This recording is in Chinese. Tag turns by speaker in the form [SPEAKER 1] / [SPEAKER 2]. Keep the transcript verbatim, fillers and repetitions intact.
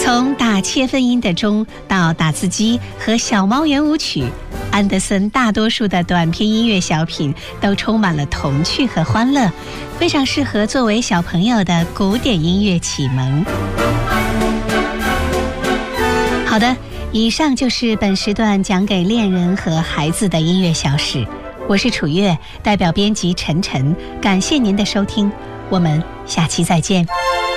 [SPEAKER 1] 从打切分音的钟到打字机和小猫圆舞曲，安德森大多数的短篇音乐小品都充满了童趣和欢乐，非常适合作为小朋友的古典音乐启蒙。好的，以上就是本时段讲给恋人和孩子的音乐小史，我是楚月，代表编辑陈晨，感谢您的收听，我们下期再见。